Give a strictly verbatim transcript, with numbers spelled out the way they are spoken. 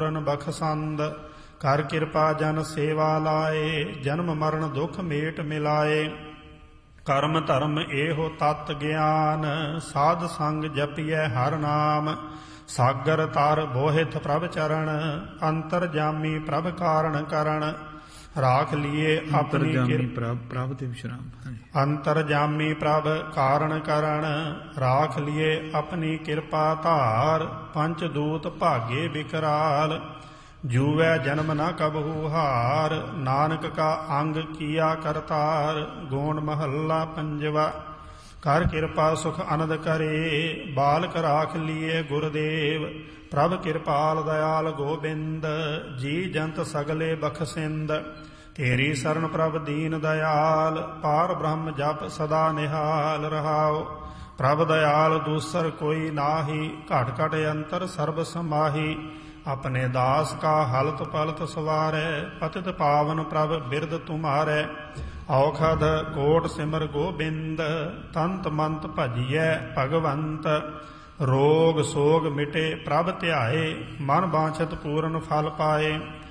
ਪੂਰਨ ਬਖਸੰਦ। ਕਰ ਕਿਰਪਾ ਜਨ ਸੇਵਾ ਲਾਏ, ਜਨਮ ਮਰਨ ਦੁਖ ਮੇਟ ਮਿਲਾਏ। ਕਰਮ ਧਰਮ ਇਹੋ ਤਤ ਗਿਆਨ, ਸਾਧ ਸੰਗ ਜਪੀਐ ਹਰ ਨਾਮ। ਸਾਗਰ ਤਰ ਬੋਹਿਥ ਪ੍ਰਭ ਚਰਨ, ਅੰਤਰ ਜਾਮੀ ਪ੍ਰਭ ਕਾਰਨ ਕਰਨ। ਰਾਖ ਲੀਏ ਆਪਣੀ ਕਿਰਪਾ ਪ੍ਰਭ ਤੇ ਵਿਸ਼ਰਾਮ। ਅੰਤਰ ਜਾਮੀ ਪ੍ਰਭ ਕਾਰਨ ਕਰਨ। ਰਾਖ ਲੀਏ ਆਪਣੀ ਕਿਰਪਾ ਧਾਰ, ਪੰਚ ਦੂਤ ਭਾਗੇ ਵਿਕਰਾਲ। ਜੂਵੈ ਜਨਮ ਨ ਕਬਹੂ ਹਾਰ, ਨਾਨਕ ਕਾ ਅੰਗ ਕੀਆ ਕਰਤਾਰ। ਗੋਣ ਮਹੱਲਾ ਪੰਜਵਾ। ਕਰ ਕਿਰਪਾ ਸੁਖ ਅਨੰਦ ਕਰੇ, ਬਾਲਕ ਰਾਖ ਲੀਏ ਗੁਰਦੇਵ। ਪ੍ਰਭ ਕਿਰਪਾਲ ਦਇਆਲ ਗੋਬਿੰਦ, ਜੀ ਜੰਤ ਸਗਲੇ ਬਖਸਿੰਦ। ਤੇਰੀ ਸਰਣ ਪ੍ਰਭ ਦੀਨ ਦਇਆਲ, ਪਾਰ ਬ੍ਰਹਮ ਜਪ ਸਦਾ ਨਿਹਾਲ ਰਹਾਉ। ਪ੍ਰਭ ਦਇਆਲ ਦੂਸਰ ਕੋਈ ਨਾਹੀ, ਘਟ ਘਟ ਅੰਤਰ ਸਰਬ ਸਮਾਹੀ। ਆਪਣੇ ਦਾਸ ਕਾ ਹਲਤ ਪਲਤ ਸਵਾਰੈ, ਪਤਿਤ ਪਾਵਨ ਪ੍ਰਭ ਬਿਰਦ ਤੁਮਾਰੈ। ਔਖਦ ਕੋਟ ਸਿਮਰ ਗੋਬਿੰਦ, ਤੰਤ ਮੰਤ ਭਜੀਐ ਭਗਵੰਤ। ਰੋਗ ਸੋਗ ਮਿਟੇ ਪ੍ਰਭ ਧਿਆਏ, ਮਨ ਬਾਂਛਤ ਪੂਰਨ ਫਲ ਪਾਏ।